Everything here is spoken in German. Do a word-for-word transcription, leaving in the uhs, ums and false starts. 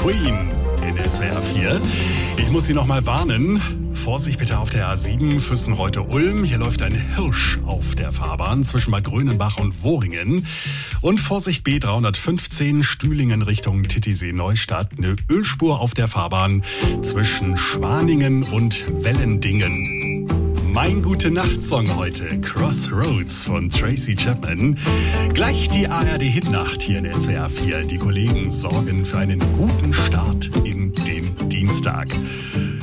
Queen in S W R vier. Ich muss Sie noch mal warnen. Vorsicht bitte auf der A sieben Füssenreuth-Ulm. Hier läuft ein Hirsch auf der Fahrbahn zwischen Bad Grönenbach und Wohringen. Und Vorsicht B dreihundertfünfzehn Stühlingen Richtung Titisee-Neustadt. Eine Ölspur auf der Fahrbahn zwischen Schwaningen und Wellendingen. Mein Gute-Nacht-Song heute, Crossroads von Tracy Chapman. Gleich die A R D-Hitnacht hier in S W R vier. Die Kollegen sorgen für einen guten Start in den Dienstag.